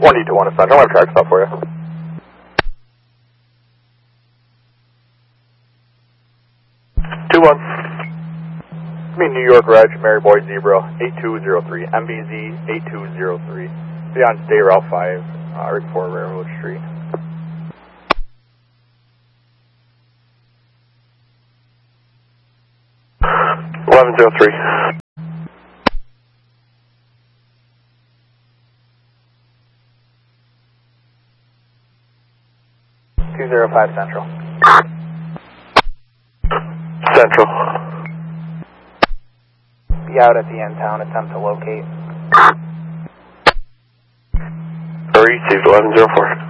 1D21 is Central. I'm going to track stuff for you. New York Reg, Mary Boy Zebra, 8203, MBZ 8203. Be on State Route 5, right before Railroad Street. $1103. 205 Central. Central. Be out at the end town, attempt to locate. Received 1104.